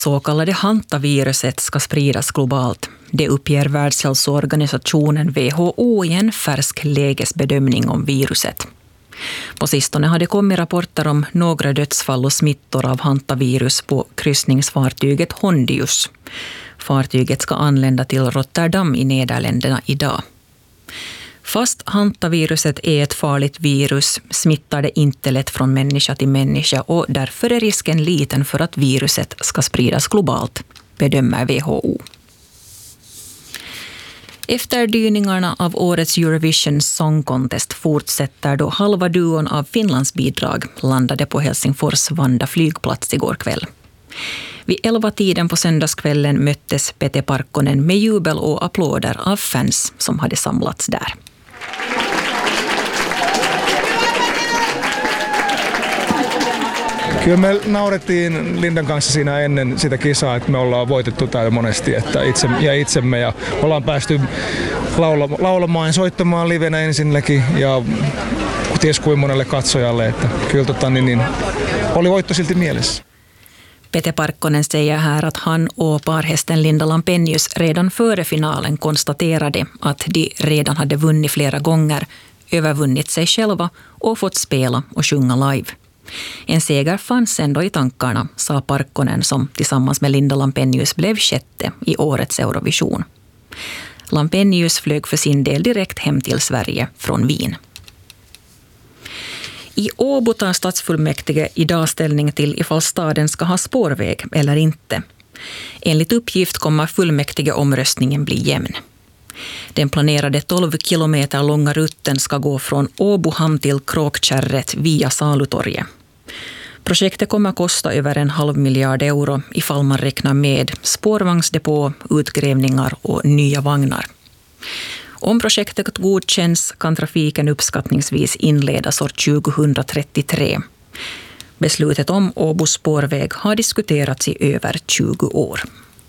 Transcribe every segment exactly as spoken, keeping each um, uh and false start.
Så kallade hantaviruset ska spridas globalt. Det uppger Världshälsoorganisationen W H O i en färsk lägesbedömning om viruset. På sistone har det kommit rapporter om några dödsfall och smittor av hantavirus på kryssningsfartyget Hondius. Fartyget ska anlända till Rotterdam i Nederländerna idag. Fast hantaviruset är ett farligt virus smittar det inte lätt från människa till människa och därför är risken liten för att viruset ska spridas globalt, bedömer W H O. Efter dyningarna av årets Eurovision Song Contest fortsätter då halva duon av Finlands bidrag landade på Helsingfors Vanda flygplats igår kväll. Vid elva tiden på söndagskvällen möttes Pete Parkkonen med jubel och applåder av fans som hade samlats där. Kyllä me naurettiin Lindan kanssa siinä ennen sitä kisaa, että me ollaan voitettu täällä monesti että itse, ja itsemme ja ollaan päästy laula, laulamaan ja soittamaan livenä ensinnäkin ja ties kuin monelle katsojalle, että kyllä tota, niin, niin, oli voitto silti mielessä. Pete Parkkonen säger här att han och parhästen Linda Lampenius redan före finalen konstaterade att de redan hade vunnit flera gånger, övervunnit sig själva och fått spela och sjunga live. En seger fanns ändå i tankarna, sa Parkkonen som tillsammans med Linda Lampenius blev sjätte i årets Eurovision. Lampenius flög för sin del direkt hem till Sverige från Wien. I Åbo tar stadsfullmäktige idag ställning till ifall staden ska ha spårväg eller inte. Enligt uppgift kommer fullmäktigeomröstningen bli jämn. Den planerade tolv kilometer långa rutten ska gå från Åbohamn till Kråkkärret via Salutorget. Projektet kommer kosta över en halv miljard euro ifall man räknar med spårvagnsdepå, utgrävningar och nya vagnar. Om projektet godkänns kan trafiken uppskattningsvis inledas år tjugohundratrettiotre. Beslutet om Åbo spårväg har diskuterats i över tjugo år.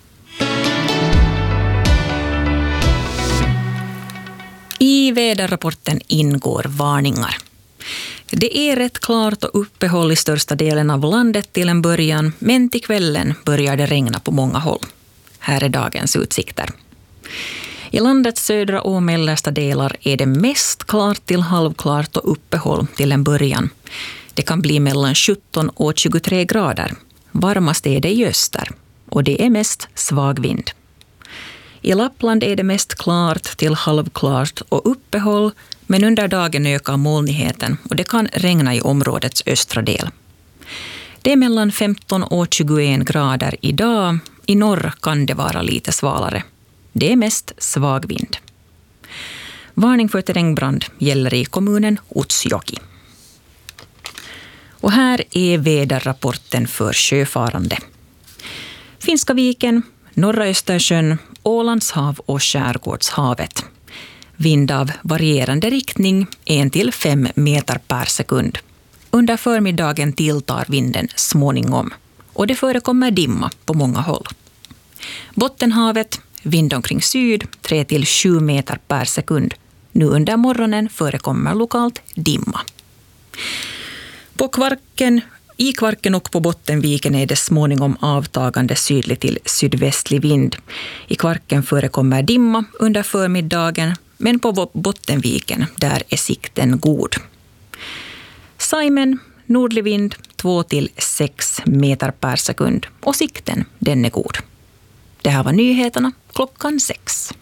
I väderrapporten ingår varningar. Det är rätt klart och uppehåll i största delen av landet till en början, men till kvällen börjar det regna på många håll. Här är dagens utsikter. I landets södra och mellersta delar är det mest klart till halvklart och uppehåll till en början. Det kan bli mellan sjutton och tjugotre grader. Varmast är det i öster och det är mest svag vind. I Lappland är det mest klart till halvklart och uppehåll, men under dagen ökar molnigheten och det kan regna i områdets östra del. Det är mellan femton och tjugoen grader idag. I norr kan det vara lite svalare. Det är mest svag vind. Varning för terrängbrand gäller i kommunen Utsjoki. Och här är väderrapporten för sjöfarande. Finska viken, norra Östersjön, Ålandshav och Skärgårdshavet. Vind av varierande riktning, en till fem meter per sekund. Under förmiddagen tilltar vinden småningom och det förekommer dimma på många håll. Bottenhavet, vind omkring syd, tre till sju meter per sekund. Nu under morgonen förekommer lokalt dimma. På Kvarken, i Kvarken och på Bottenviken är det småningom avtagande sydlig till sydvästlig vind. I Kvarken förekommer dimma under förmiddagen, men på Bottenviken där är sikten god. Saimen, nordlig vind, två till sex meter per sekund och sikten den är god. Det här var nyheterna klockan sex.